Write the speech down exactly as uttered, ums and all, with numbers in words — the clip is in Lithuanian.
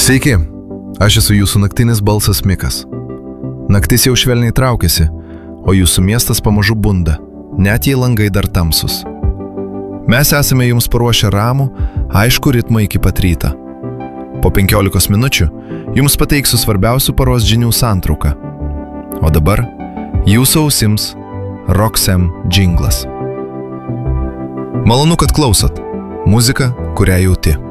Sveiki, aš esu jūsų naktinis balsas Mikas. Naktis jau švelniai traukiasi, o jūsų miestas pamažu bunda, net jei langai dar tamsus. Mes esame jums paruošę ramų, aišku ritmą iki pat ryto. Po penkiolikos minučių jums pateiksiu svarbiausių paros žinių santrauką. O dabar jūsų ausims Roxem džinglas. Malonu, kad klausot. Muzika, kurią jauti.